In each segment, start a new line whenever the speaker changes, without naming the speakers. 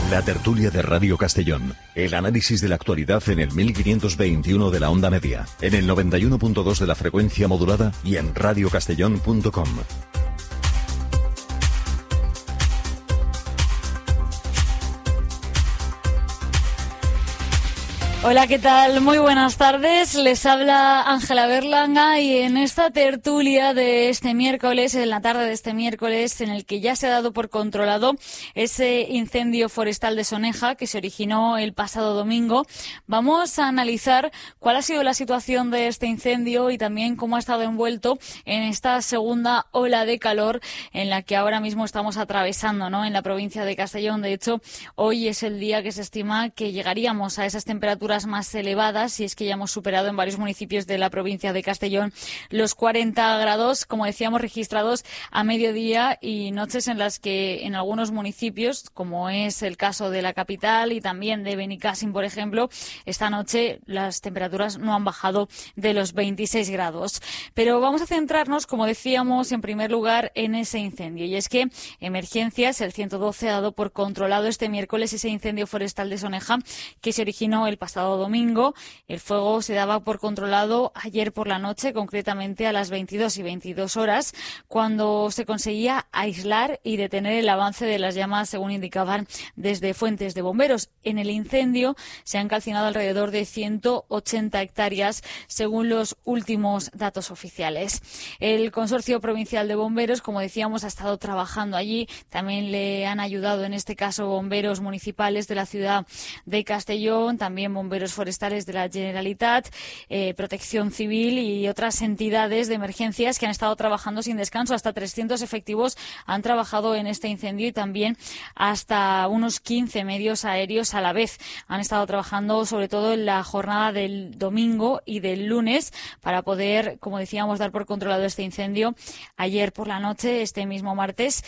La tertulia de Radio Castellón. El análisis de la actualidad en el 1521 de la onda media, en el 91.2 de la frecuencia modulada y en radiocastellón.com.
Hola, ¿qué tal? Muy buenas tardes. Les habla Ángela Berlanga y en esta tertulia de este miércoles, en la tarde de este miércoles, en el que ya se ha dado por controlado ese incendio forestal de Soneja que se originó el pasado domingo, vamos a analizar cuál ha sido la situación de este incendio y también cómo ha estado envuelto en esta segunda ola de calor en la que ahora mismo estamos atravesando, ¿no?, en la provincia de Castellón. De hecho, hoy es el día que se estima que llegaríamos a esas temperaturas más elevadas, y es que ya hemos superado en varios municipios de la provincia de Castellón los 40 grados, como decíamos, registrados a mediodía, y noches en las que en algunos municipios, como es el caso de la capital y también de Benicàssim, por ejemplo, esta noche las temperaturas no han bajado de los 26 grados. Pero vamos a centrarnos, como decíamos, en primer lugar en ese incendio, y es que Emergencias, el 112, ha dado por controlado este miércoles ese incendio forestal de Soneja que se originó el pasado domingo. El fuego se daba por controlado ayer por la noche, concretamente a las 22:22, cuando se conseguía aislar y detener el avance de las llamas, según indicaban desde fuentes de bomberos. En el incendio se han calcinado alrededor de 180 hectáreas, según los últimos datos oficiales. El Consorcio Provincial de Bomberos, como decíamos, ha estado trabajando allí. También le han ayudado, en este caso, bomberos municipales de la ciudad de Castellón, también bomberos forestales de la Generalitat, Protección Civil y otras entidades de emergencias que han estado trabajando sin descanso. Hasta 300 efectivos han trabajado en este incendio y también hasta unos 15 medios aéreos a la vez. Han estado trabajando sobre todo en la jornada del domingo y del lunes para poder, como decíamos, dar por controlado este incendio ayer por la noche, este mismo martes.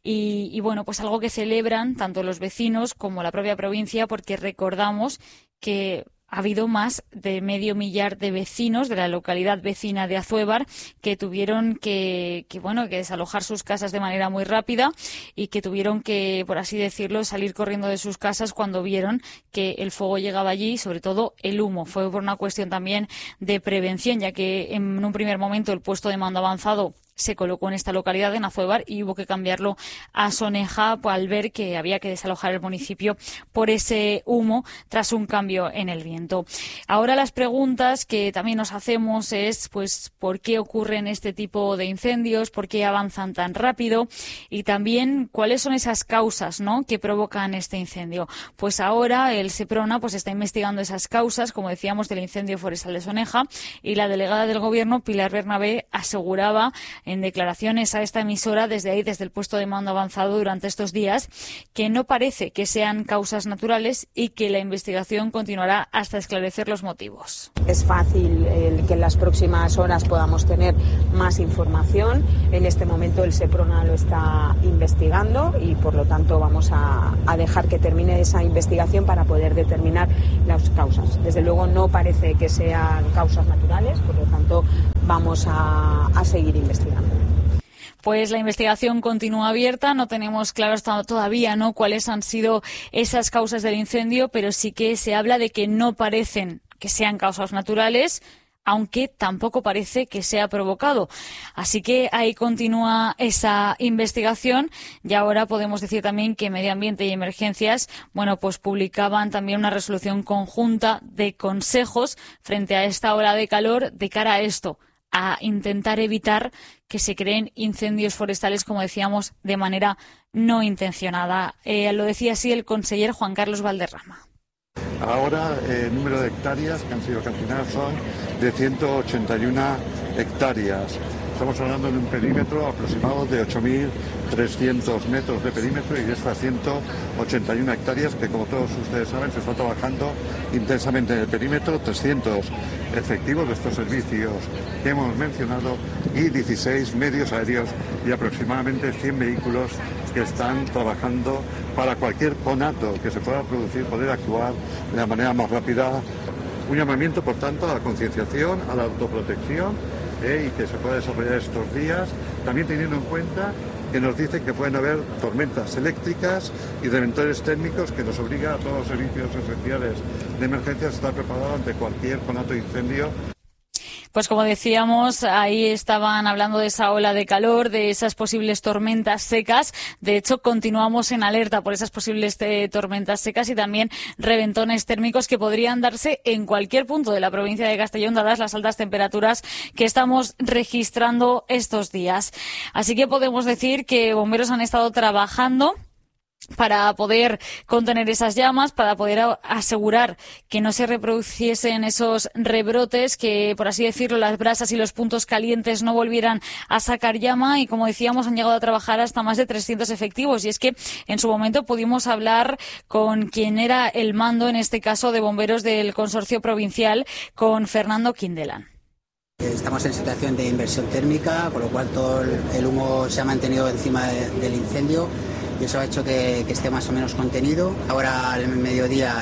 Y bueno, pues algo que celebran tanto los vecinos como la propia provincia, porque recordamos que ha habido más de medio millar de vecinos de la localidad vecina de Azuévar que tuvieron que desalojar sus casas de manera muy rápida y que tuvieron que, por así decirlo, salir corriendo de sus casas cuando vieron que el fuego llegaba allí, y sobre todo el humo. Fue por una cuestión también de prevención, ya que en un primer momento el puesto de mando avanzado se colocó en esta localidad, en Azuévar, y hubo que cambiarlo a Soneja al ver que había que desalojar el municipio por ese humo tras un cambio en el viento. Ahora las preguntas que también nos hacemos es, pues, ¿por qué ocurren este tipo de incendios? ¿Por qué avanzan tan rápido? Y también, ¿cuáles son esas causas, ¿no?, que provocan este incendio? Pues ahora el Seprona está investigando esas causas, como decíamos, del incendio forestal de Soneja, y la delegada del Gobierno, Pilar Bernabé, aseguraba en declaraciones a esta emisora desde el puesto de mando avanzado durante estos días, que no parece que sean causas naturales y que la investigación continuará hasta esclarecer los motivos.
Es fácil que en las próximas horas podamos tener más información. En este momento el Seprona lo está investigando y, por lo tanto, vamos a dejar que termine esa investigación para poder determinar las causas. Desde luego no parece que sean causas naturales, por lo tanto vamos a seguir investigando.
Pues la investigación continúa abierta, no tenemos claro todavía, ¿no?, cuáles han sido esas causas del incendio, pero sí que se habla de que no parecen que sean causas naturales, aunque tampoco parece que sea provocado. Así que ahí continúa esa investigación, y ahora podemos decir también que Medio Ambiente y Emergencias, pues publicaban también una resolución conjunta de consejos frente a esta ola de calor de cara a esto, a intentar evitar que se creen incendios forestales, como decíamos, de manera no intencionada. Lo decía así el conseller Juan Carlos Valderrama.
Ahora el número de hectáreas que han sido calcinadas son de 181 hectáreas. Estamos hablando de un perímetro aproximado de 8.300 metros de perímetro, y de estas 181 hectáreas que, como todos ustedes saben, se está trabajando intensamente en el perímetro, 300 efectivos de estos servicios que hemos mencionado y 16 medios aéreos y aproximadamente 100 vehículos que están trabajando para cualquier conato que se pueda producir, poder actuar de la manera más rápida. Un llamamiento, por tanto, a la concienciación, a la autoprotección, y que se pueda desarrollar estos días, también teniendo en cuenta que nos dice que pueden haber tormentas eléctricas y reventores térmicos, que nos obliga a todos los servicios esenciales de emergencias a estar preparados ante cualquier conato de incendio.
Pues como decíamos, ahí estaban hablando de esa ola de calor, de esas posibles tormentas secas. De hecho, continuamos en alerta por esas posibles tormentas secas y también reventones térmicos que podrían darse en cualquier punto de la provincia de Castellón, dadas las altas temperaturas que estamos registrando estos días. Así que podemos decir que bomberos han estado trabajando para poder contener esas llamas, para poder asegurar que no se reproduciesen esos rebrotes, que, por así decirlo, las brasas y los puntos calientes no volvieran a sacar llama. Y, como decíamos, han llegado a trabajar hasta más de 300 efectivos. Y es que en su momento pudimos hablar con quien era el mando, en este caso, de bomberos del consorcio provincial, con Fernando Quindelán.
Estamos en situación de inversión térmica, con lo cual todo el humo se ha mantenido encima del incendio. Y eso ha hecho que esté más o menos contenido. Ahora al mediodía,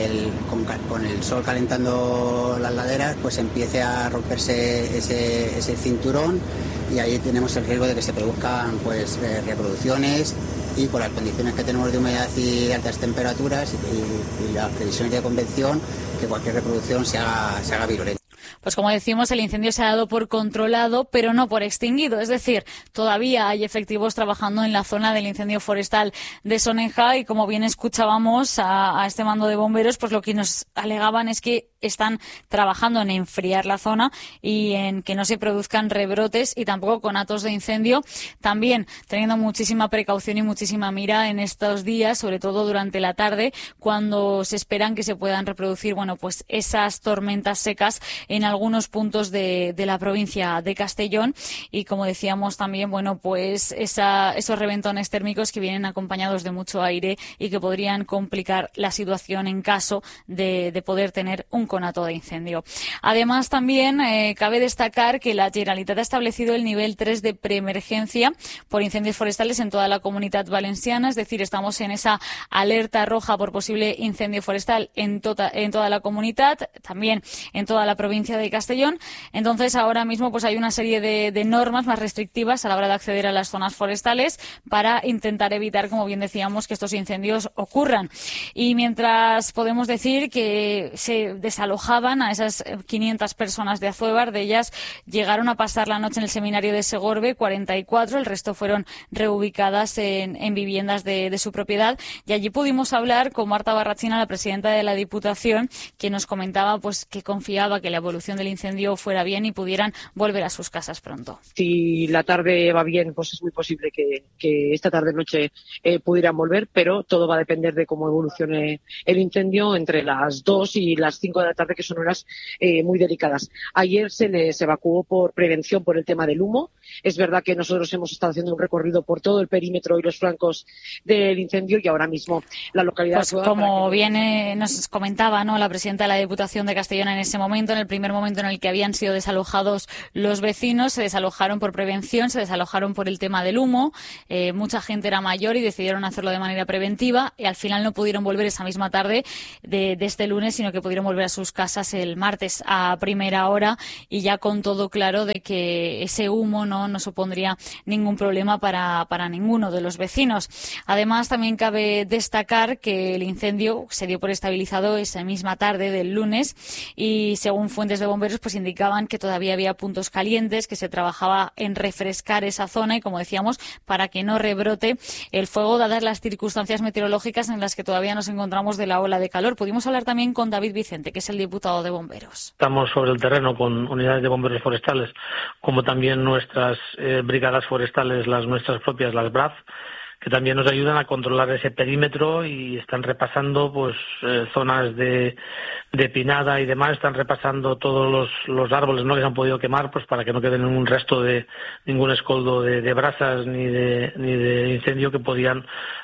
con el sol calentando las laderas, pues empiece a romperse ese cinturón y ahí tenemos el riesgo de que se produzcan pues reproducciones, y con las condiciones que tenemos de humedad y de altas temperaturas y las previsiones de convección, que cualquier reproducción se haga virulenta.
Pues como decimos, el incendio se ha dado por controlado, pero no por extinguido. Es decir, todavía hay efectivos trabajando en la zona del incendio forestal de Soneja, y como bien escuchábamos a este mando de bomberos, pues lo que nos alegaban es que están trabajando en enfriar la zona y en que no se produzcan rebrotes y tampoco conatos de incendio. También teniendo muchísima precaución y muchísima mira en estos días, sobre todo durante la tarde, cuando se esperan que se puedan reproducir, bueno, pues esas tormentas secas en algunos puntos de la provincia de Castellón. Y como decíamos también, bueno, pues esos reventones térmicos que vienen acompañados de mucho aire y que podrían complicar la situación en caso de poder tener un conato de incendio. Además, también cabe destacar que la Generalitat ha establecido el nivel 3 de preemergencia por incendios forestales en toda la Comunitat Valenciana. Es decir, estamos en esa alerta roja por posible incendio forestal en toda la comunidad, también en toda la provincia de Castellón. Entonces, ahora mismo pues hay una serie de normas más restrictivas a la hora de acceder a las zonas forestales para intentar evitar, como bien decíamos, que estos incendios ocurran. Y mientras podemos decir que se desalojaban a esas 500 personas de Azuévar, de ellas llegaron a pasar la noche en el seminario de Segorbe 44, el resto fueron reubicadas en viviendas de su propiedad. Y allí pudimos hablar con Marta Barrachina, la presidenta de la Diputación, que nos comentaba pues que confiaba que la evolución del incendio fuera bien y pudieran volver a sus casas pronto.
Si la tarde va bien, pues es muy posible que esta tarde-noche pudieran volver, pero todo va a depender de cómo evolucione el incendio entre las 2 y las 5 de la tarde, que son horas muy delicadas. Ayer se les evacuó por prevención por el tema del humo. Es verdad que nosotros hemos estado haciendo un recorrido por todo el perímetro y los flancos del incendio, y ahora mismo la localidad...
Pues como bien nos comentaba, ¿no?, la presidenta de la Diputación de Castellón, en ese momento, en el primer momento en el que habían sido desalojados los vecinos, se desalojaron por prevención, se desalojaron por el tema del humo. Mucha gente era mayor y decidieron hacerlo de manera preventiva, y al final no pudieron volver esa misma tarde de este lunes, sino que pudieron volver a sus casas el martes a primera hora, y ya con todo claro de que ese humo no supondría ningún problema para ninguno de los vecinos. Además, también cabe destacar que el incendio se dio por estabilizado esa misma tarde del lunes, y según fuentes de bomberos pues indicaban que todavía había puntos calientes, que se trabajaba en refrescar esa zona y, como decíamos, para que no rebrote el fuego, dadas las circunstancias meteorológicas en las que todavía nos encontramos de la ola de calor. Pudimos hablar también con David Vicente, que es el diputado de bomberos.
Estamos sobre el terreno con unidades de bomberos forestales, como también nuestras brigadas forestales, las nuestras propias, las BRAF, que también nos ayudan a controlar ese perímetro, y están repasando pues zonas de pinada y demás, están repasando todos los árboles, ¿no?, que se han podido quemar, pues para que no quede ningún resto de ningún escoldo de brasas ni de incendio que podían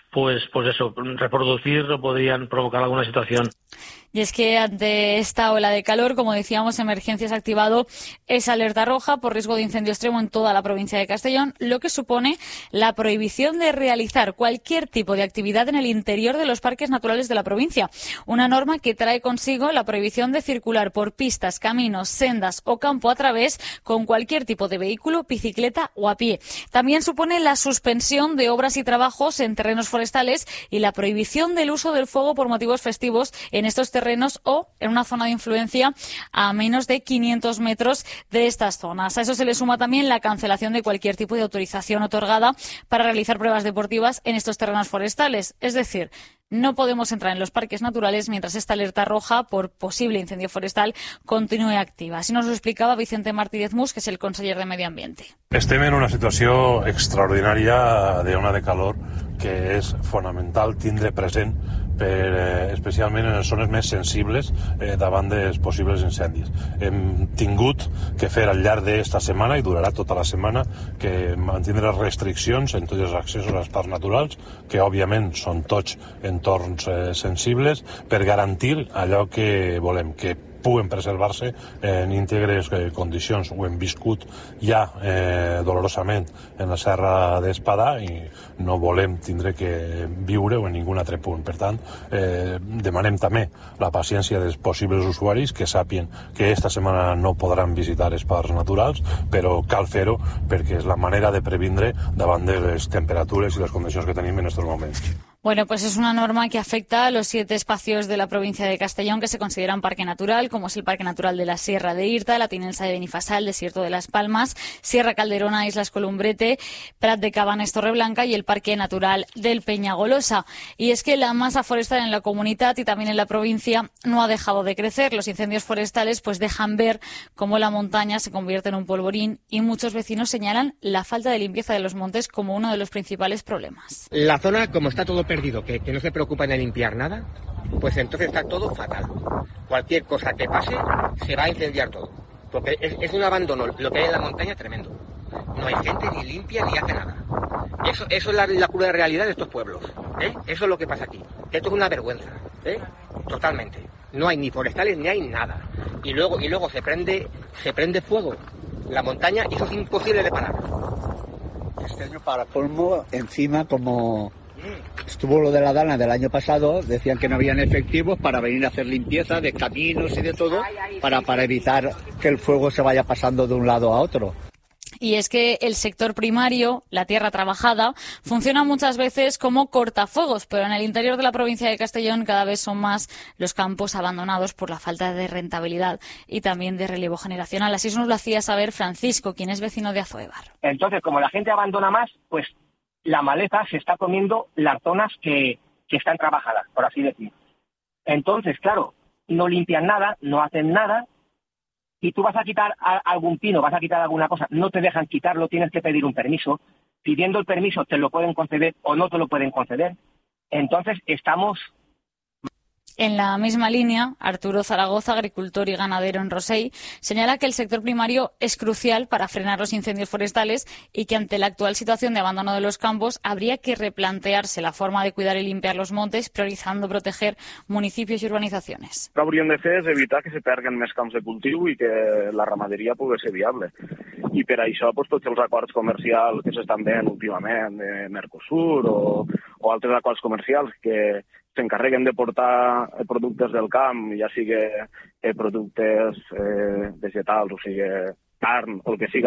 pues eso, reproducir o podrían provocar alguna situación.
Y es que ante esta ola de calor, como decíamos, Emergencias ha activado esa alerta roja por riesgo de incendio extremo en toda la provincia de Castellón, lo que supone la prohibición de realizar cualquier tipo de actividad en el interior de los parques naturales de la provincia. Una norma que trae consigo la prohibición de circular por pistas, caminos, sendas o campo a través con cualquier tipo de vehículo, bicicleta o a pie. También supone la suspensión de obras y trabajos en terrenos forestales y la prohibición del uso del fuego por motivos festivos en estos terrenos o en una zona de influencia a menos de 500 metros de estas zonas. A eso se le suma también la cancelación de cualquier tipo de autorización otorgada para realizar pruebas deportivas en estos terrenos forestales. Es decir, no podemos entrar en los parques naturales mientras esta alerta roja por posible incendio forestal continúe activa. Así nos lo explicaba Vicente Martínez Mus, que és el conseller de Medi Ambient.
Estem en una situació extraordinària d'ona de calor que és fonamental tindre present especialment en les zones més sensibles davant dels possibles incendis. Hem tingut que fer al llarg d'esta setmana, i durarà tota la setmana, que mantindre restriccions en tots els accessos als parcs naturals, que òbviament són tots entorns sensibles, per garantir allò que volem, que puguen preservar-se en íntegres condicions. Ho hem viscut ja dolorosament en la Serra d'Espadà i no volem tindre que viure-ho en ningun altre punt. Per tant, demanem també la paciència dels possibles usuaris, que sàpien que esta setmana no podran visitar els parcs naturals, però cal fer-ho perquè és la manera de previndre davant de les temperatures i les condicions que tenim en aquests moments.
Bueno, pues es una norma que afecta a los 7 espacios de la provincia de Castellón que se consideran parque natural, como es el Parque Natural de la Sierra de Irta, la Tinensa de Benifasal, Desierto de las Palmas, Sierra Calderona, Islas Columbrete, Prat de Cabanes, Torreblanca y el Parque Natural del Peñagolosa. Y es que la masa forestal en la comunidad y también en la provincia no ha dejado de crecer. Los incendios forestales pues dejan ver cómo la montaña se convierte en un polvorín y muchos vecinos señalan la falta de limpieza de los montes como uno de los principales problemas.
La zona, como está todo perdido, que no se preocupan de limpiar nada, pues entonces está todo fatal. Cualquier cosa que pase se va a incendiar todo, porque es un abandono lo que hay en la montaña tremendo. No hay gente ni limpia ni hace nada. Eso es la cruda realidad de estos pueblos, ¿eh? Eso es lo que pasa aquí. Esto es una vergüenza, ¿eh? Totalmente. No hay ni forestales ni hay nada. Y luego se prende fuego la montaña y eso es imposible de parar.
Este año, para colmo, encima, como estuvo lo de la Dana del año pasado, decían que no habían efectivos para venir a hacer limpieza de caminos y de todo, para evitar que el fuego se vaya pasando de un lado a otro.
Y es que el sector primario, la tierra trabajada, funciona muchas veces como cortafuegos, pero en el interior de la provincia de Castellón cada vez son más los campos abandonados por la falta de rentabilidad y también de relevo generacional. Así nos lo hacía saber Francisco, quien es vecino de Azuévar.
Entonces, como la gente abandona más, pues la maleza se está comiendo las zonas que están trabajadas, por así decir. Entonces, claro, no limpian nada, no hacen nada, y tú vas a quitar algún pino, vas a quitar alguna cosa, no te dejan quitarlo, tienes que pedir un permiso. Pidiendo el permiso te lo pueden conceder o no te lo pueden conceder. Entonces estamos...
En la misma línea, Arturo Zaragoza, agricultor y ganadero en Rosell, señala que el sector primario es crucial para frenar los incendios forestales y que ante la actual situación de abandono de los campos habría que replantearse la forma de cuidar y limpiar los montes, priorizando proteger municipios y urbanizaciones.
El que hauríem de fer és evitar que se perguen més camps de cultiu i que la ramaderia pugui ser viable. I per això tots els acords comercials que s'estan veient últimament de Mercosur o altres acords comercials que s'encarreguen de portar productes del camp, ja sigui productes vegetals, o sigui carn, o el que sigui,